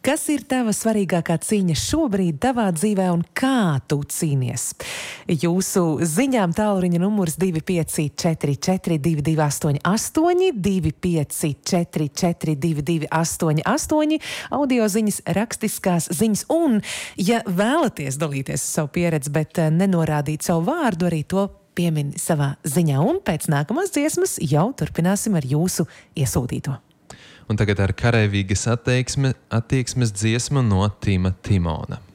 Kas ir tava svarīgākā cīņa šobrīd tavā dzīvē un kā tu cīnies? Jūsu ziņām tālruņa numurs 2544 2288, 2544 2288, audio ziņas, rakstiskās ziņas un, ja vēlaties dalīties ar savu pieredzi, bet nenorādīt savu vārdu, arī to piemini savā ziņā. Un pēc nākamās dziesmas jau turpināsim ar jūsu iesūtīto. Un tagad ar kareivīgas attieksmes dziesmu no Tima Timona.